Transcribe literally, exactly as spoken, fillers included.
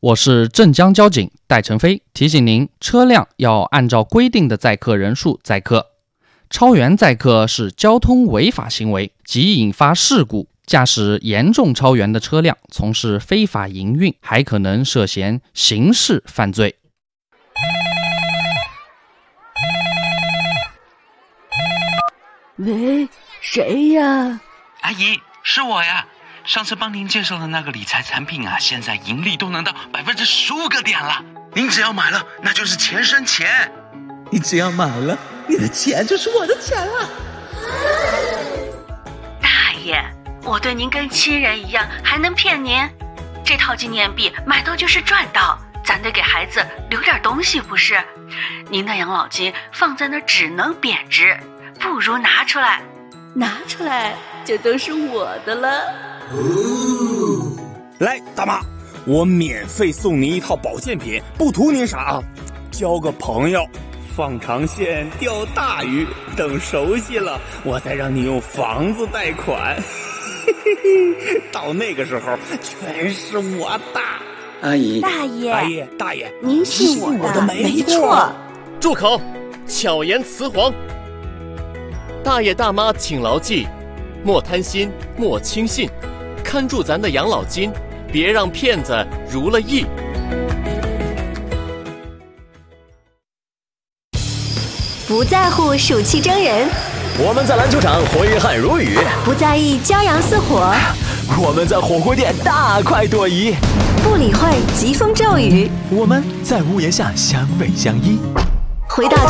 我是镇江交警戴成飞，提醒您，车辆要按照规定的载客人数载客，超员载客是交通违法行为，即引发事故。驾驶严重超员的车辆从事非法营运，还可能涉嫌刑事犯罪。 喂，谁呀？ 阿姨，是我呀。上次帮您介绍的那个理财产品啊，现在盈利都能到百分之十五个点了。您只要买了，那就是钱生钱。 你只要买了，你的钱就是我的钱了。 大爷，我对您跟亲人一样，还能骗您？这套纪念币买到就是赚到，咱得给孩子留点东西不是？您的养老金放在那只能贬值，不如拿出来，拿出来就都是我的了。 哦，来，大妈，我免费送您一套保健品，不图您啥啊，交个朋友，放长线钓大鱼，等熟悉了，我再让你用房子贷款。到那个时候，全是我的。 阿姨， 大爷， 大爷，大爷， 您信我的， 我的没错。 住口！巧言辞黄。大爷大妈请牢记，莫贪心，莫轻信。看住咱的养老金，别让骗子如了意。 不在乎暑气蒸人， 我们在篮球场挥汗如雨； 不在意骄阳似火， 我们在火锅店大快朵颐； 不理会疾风骤雨， 我们在屋檐下相偎相依。 回到